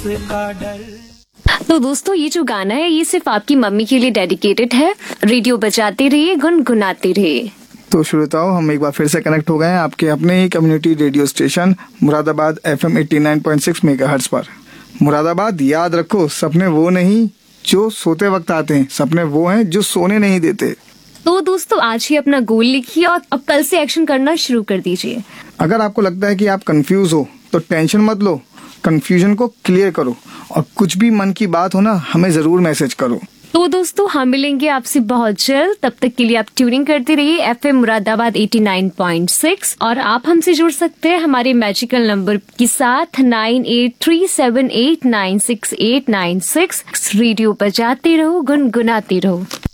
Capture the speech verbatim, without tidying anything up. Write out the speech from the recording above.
तो दोस्तों ये जो गाना है ये सिर्फ आपकी मम्मी के लिए डेडिकेटेड है। रेडियो बजाते रहिए, गुनगुनाते रहिए। तो श्रोताओं, हम एक बार फिर से कनेक्ट हो गए हैं आपके अपने ही community radio station Moradabad FM eighty nine point six megahertz पर। मुरादाबाद, याद रखो, सपने वो नहीं जो सोते वक्त आते हैं, सपने वो हैं जो सोने नहीं देते। तो दोस्तों आज ही अपना गोल लिखिए और अब कल से एक्शन करना शुरू कर दीजिए। अगर आपको लगता है कि आप कंफ्यूज हो तो टेंशन मत लो, कंफ्यूजन को क्लियर करो और कुछ भी मन की बात हो ना, हमें जरूर मैसेज करो। तो दोस्तों हम मिलेंगे आपसे बहुत जल्द। तब तक के लिए आप ट्यूनिंग करते रहिए FM Moradabad eighty nine point six और आप हमसे जुड़ सकते हैं हमारे मैजिकल नंबर के साथ nine eight three seven eight nine six eight nine six. Radio बजाते रहो, गुनगुनाते रहो।